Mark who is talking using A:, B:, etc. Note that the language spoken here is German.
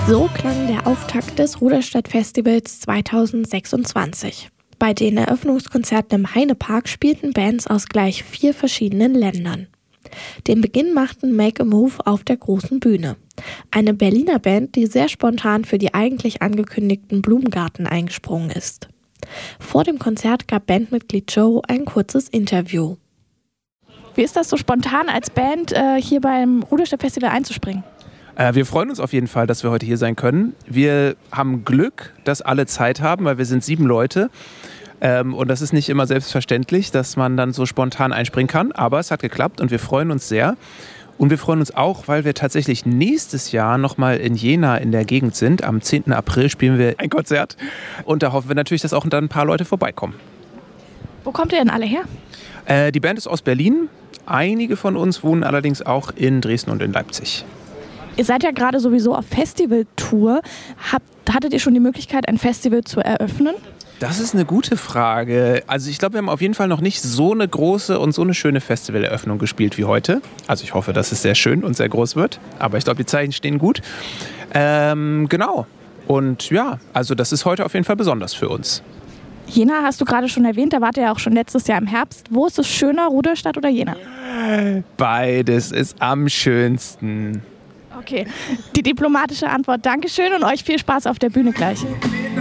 A: So klang der Auftakt des Ruderstadt-Festivals 2026. Bei den Eröffnungskonzerten im Heinepark spielten Bands aus gleich 4 verschiedenen Ländern. Den Beginn machten Make a Move auf der großen Bühne. Eine Berliner Band, die sehr spontan für die eigentlich angekündigten Blumengarten eingesprungen ist. Vor dem Konzert gab Bandmitglied Joe ein kurzes Interview.
B: Wie ist das so spontan als Band hier beim Ruderstadt-Festival einzuspringen?
C: Wir freuen uns auf jeden Fall, dass wir heute hier sein können. Wir haben Glück, dass alle Zeit haben, weil wir sind 7 Leute. Und das ist nicht immer selbstverständlich, dass man dann so spontan einspringen kann. Aber es hat geklappt und wir freuen uns sehr. Und wir freuen uns auch, weil wir tatsächlich nächstes Jahr nochmal in Jena in der Gegend sind. Am 10. April spielen wir ein Konzert. Und da hoffen wir natürlich, dass auch dann ein paar Leute vorbeikommen.
B: Wo kommt ihr denn alle her?
C: Die Band ist aus Berlin. Einige von uns wohnen allerdings auch in Dresden und in Leipzig.
B: Ihr seid ja gerade sowieso auf Festivaltour. Hattet ihr schon die Möglichkeit, ein Festival zu eröffnen?
C: Das ist eine gute Frage. Also ich glaube, wir haben auf jeden Fall noch nicht so eine große und so eine schöne Festivaleröffnung gespielt wie heute. Also ich hoffe, dass es sehr schön und sehr groß wird. Aber ich glaube, die Zeichen stehen gut. Genau. Und ja, also das ist heute auf jeden Fall besonders für uns.
B: Jena hast du gerade schon erwähnt, da wart ihr ja auch schon letztes Jahr im Herbst. Wo ist es schöner, Ruderstadt oder Jena?
C: Beides ist am schönsten.
B: Okay, die diplomatische Antwort. Dankeschön und euch viel Spaß auf der Bühne gleich.